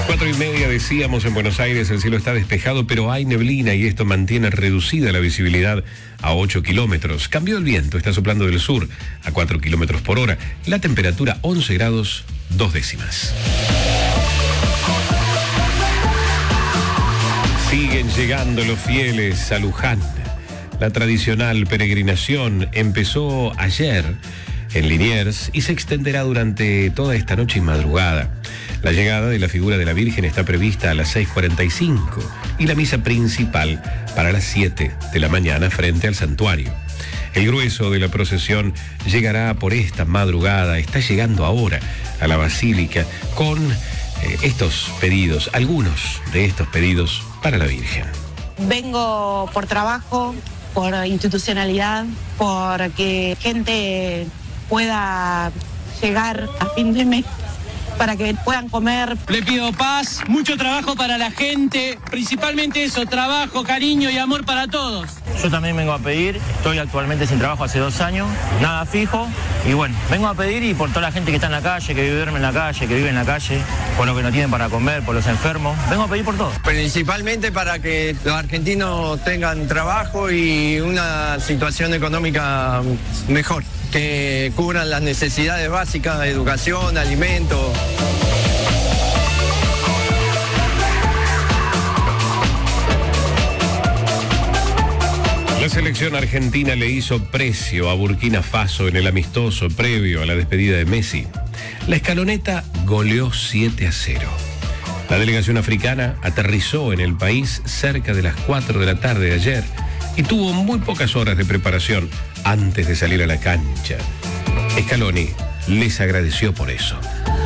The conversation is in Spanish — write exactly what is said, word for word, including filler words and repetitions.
Cuatro y media decíamos en Buenos Aires, el cielo está despejado, pero hay neblina y esto mantiene reducida la visibilidad a ocho kilómetros. Cambió el viento, está soplando del sur a cuatro kilómetros por hora. La temperatura once grados, dos décimas. Siguen llegando los fieles a Luján. La tradicional peregrinación empezó ayer en Liniers y se extenderá durante toda esta noche y madrugada. La llegada de la figura de la Virgen está prevista a las seis cuarenta y cinco y la misa principal para las siete de la mañana frente al santuario. El grueso de la procesión llegará por esta madrugada, está llegando ahora a la Basílica con eh, estos pedidos, algunos de estos pedidos para la Virgen. Vengo por trabajo, por institucionalidad, por que gente pueda llegar a fin de mes, para que puedan comer. Le pido paz, mucho trabajo para la gente, principalmente eso, trabajo, cariño y amor para todos. Yo también vengo a pedir, estoy actualmente sin trabajo hace dos años, nada fijo, y bueno, vengo a pedir y por toda la gente que está en la calle, que vive en la calle, que vive en la calle, por lo que no tienen para comer, por los enfermos, vengo a pedir por todo. Principalmente para que los argentinos tengan trabajo y una situación económica mejor, que cubran las necesidades básicas de educación, alimentos. La selección argentina le hizo precio a Burkina Faso en el amistoso previo a la despedida de Messi. La escaloneta goleó siete a cero. La delegación africana aterrizó en el país cerca de las cuatro de la tarde de ayer y tuvo muy pocas horas de preparación antes de salir a la cancha. Scaloni les agradeció por eso.